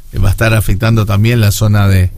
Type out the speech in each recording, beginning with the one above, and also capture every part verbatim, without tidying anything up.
va a estar afectando también la zona de,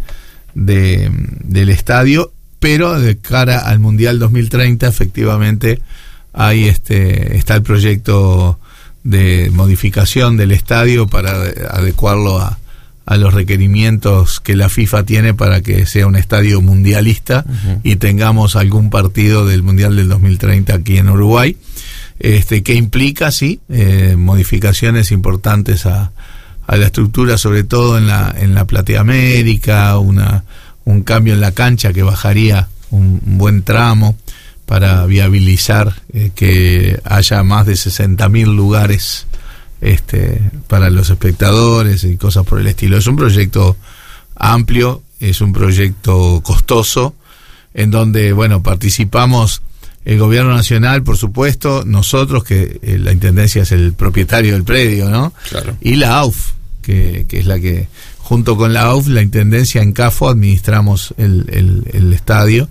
de del estadio, pero de cara al Mundial dos mil treinta efectivamente hay este está el proyecto de modificación del estadio para adecuarlo a, a los requerimientos que la FIFA tiene para que sea un estadio mundialista, uh-huh. y tengamos algún partido del Mundial del dos mil treinta aquí en Uruguay, este que implica sí eh, modificaciones importantes a, a la estructura, sobre todo en la en la Platea América, una un cambio en la cancha que bajaría un, un buen tramo para viabilizar eh, que haya más de sesenta mil lugares este para los espectadores y cosas por el estilo. Es un proyecto amplio, es un proyecto costoso, en donde, bueno, participamos el gobierno nacional, por supuesto, nosotros, que eh, la intendencia es el propietario del predio, ¿no? Claro. Y la A U F, que, que es la que, junto con la A U F, la intendencia en CAFO, administramos el, el, el estadio.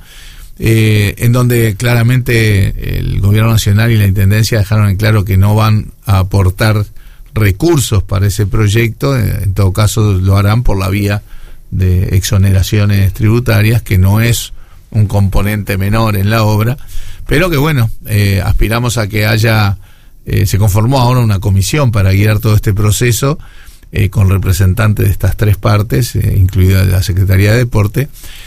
Eh, en donde claramente el gobierno nacional y la intendencia dejaron en claro que no van a aportar recursos para ese proyecto. En todo caso lo harán por la vía de exoneraciones tributarias, que no es un componente menor en la obra, pero que bueno, eh, aspiramos a que haya, eh, se conformó ahora una comisión para guiar todo este proceso, eh, con representantes de estas tres partes, eh, incluida la Secretaría de Deporte.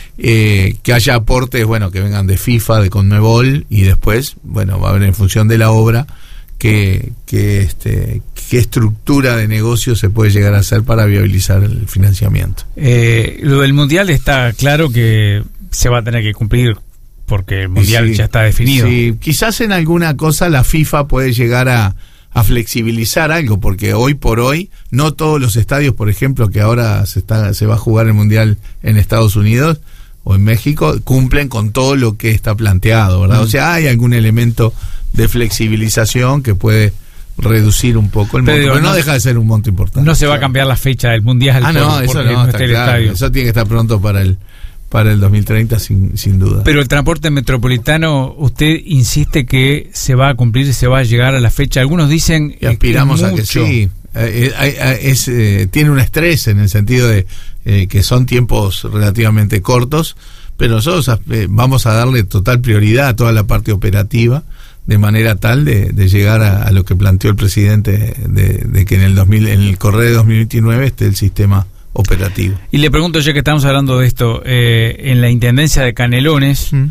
Eh, que haya aportes, bueno, que vengan de FIFA, de Conmebol, y después, bueno, va a ver en función de la obra qué que este qué estructura de negocio se puede llegar a hacer para viabilizar el financiamiento. Eh, lo del Mundial está claro que se va a tener que cumplir, porque el Mundial sí, ya está definido. Sí, quizás en alguna cosa la FIFA puede llegar a, a flexibilizar algo, porque hoy por hoy no todos los estadios, por ejemplo, que ahora se está se va a jugar el Mundial en Estados Unidos o en México, cumplen con todo lo que está planteado, ¿verdad? Mm. O sea, hay algún elemento de flexibilización que puede reducir un poco el monto, pero, pero no, no deja de ser un monto importante. No se va a cambiar la fecha del Mundial. Ah, no, por, eso no, no está claro. Estadio. Eso tiene que estar pronto para el para el dos mil treinta, sin, sin duda. Pero el transporte metropolitano, usted insiste que se va a cumplir, se va a llegar a la fecha. Algunos dicen y aspiramos que a que sí. Eh, eh, es, eh, tiene un estrés en el sentido de eh, que son tiempos relativamente cortos, pero nosotros eh, vamos a darle total prioridad a toda la parte operativa, de manera tal de, de llegar a, a lo que planteó el presidente, de, de que en el dos mil, en el correo de dos mil veintinueve esté el sistema operativo. Y le pregunto, ya que estamos hablando de esto, eh, en la intendencia de Canelones, ¿Mm?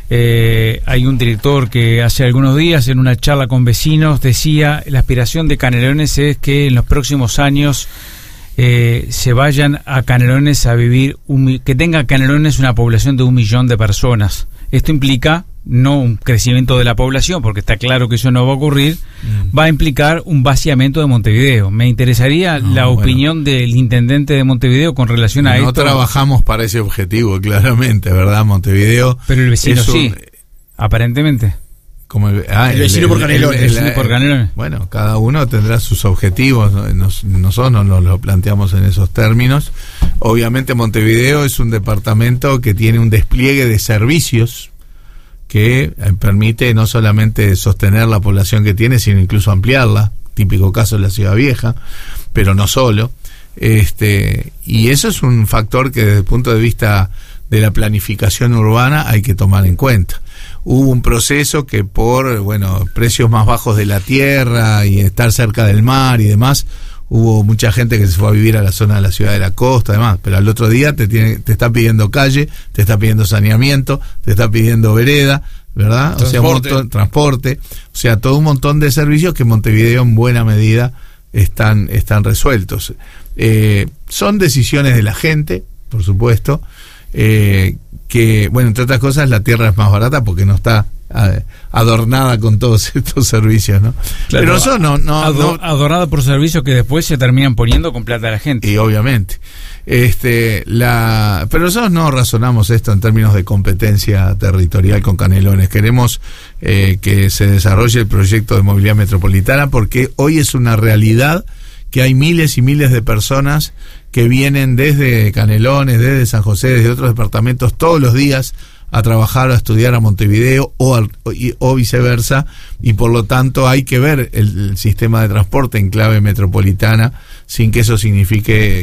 eh, hay un director que hace algunos días en una charla con vecinos decía: la aspiración de Canelones es que en los próximos años eh, se vayan a Canelones a vivir, un, que tenga Canelones una población de un millón de personas. Esto implica no un crecimiento de la población, porque está claro que eso no va a ocurrir, mm. va a implicar un vaciamiento de Montevideo. Me interesaría no, la bueno. opinión del intendente de Montevideo con relación a no esto. No trabajamos para ese objetivo, claramente, ¿verdad? Montevideo. Pero el vecino un, sí, aparentemente. Como el, ah, el vecino el, por Canelones. El, el, el, por Canelones. Bueno, cada uno tendrá sus objetivos. Nos, nosotros no nos lo planteamos en esos términos. Obviamente Montevideo es un departamento que tiene un despliegue de servicios que permite no solamente sostener la población que tiene, sino incluso ampliarla. Típico caso de la Ciudad Vieja, pero no solo. Este, y eso es un factor que desde el punto de vista de la planificación urbana hay que tomar en cuenta. Hubo un proceso que por, bueno, precios más bajos de la tierra y estar cerca del mar y demás, hubo mucha gente que se fue a vivir a la zona de la ciudad de la costa, además, pero al otro día te tiene, te está pidiendo calle, te está pidiendo saneamiento, te está pidiendo vereda, ¿verdad? Transporte. O sea, un montón, transporte, o sea, todo un montón de servicios que en Montevideo en buena medida están, están resueltos. Eh, son decisiones de la gente, por supuesto, eh, que, bueno, entre otras cosas, la tierra es más barata porque no está adornada con todos estos servicios, ¿no? Claro, pero eso no, no, ado- no adornada por servicios que después se terminan poniendo con plata de la gente. Y obviamente, este, la, pero nosotros no razonamos esto en términos de competencia territorial con Canelones. Queremos eh, que se desarrolle el proyecto de movilidad metropolitana, porque hoy es una realidad que hay miles y miles de personas que vienen desde Canelones, desde San José, desde otros departamentos todos los días a trabajar o a estudiar a Montevideo o, al, o, o viceversa, y por lo tanto hay que ver el, el sistema de transporte en clave metropolitana sin que eso signifique